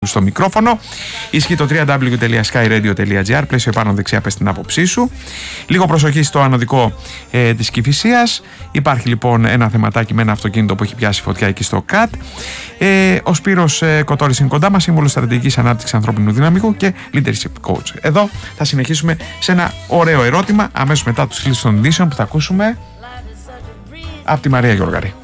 στο μικρόφωνο. Ισχύει το www.skyradio.gr. Πλαίσιο επάνω δεξιά, πες την άποψή σου. Λίγο προσοχή στο ανωδικό της Κηφισίας. Υπάρχει λοιπόν ένα θεματάκι με ένα αυτοκίνητο που έχει πιάσει φωτιά εκεί στο ΚΑΤ. Ο Σπύρος Κοτόρης είναι κοντά μας, σύμβουλος στρατηγικής ανάπτυξης ανθρώπινου δυναμικού και leadership coach. Εδώ θα συνεχίσουμε σε ένα ωραίο ερώτημα αμέσως μετά τους χίλιους των ειδήσεων που θα ακούσουμε από τη Μαρία Γιώργαρη.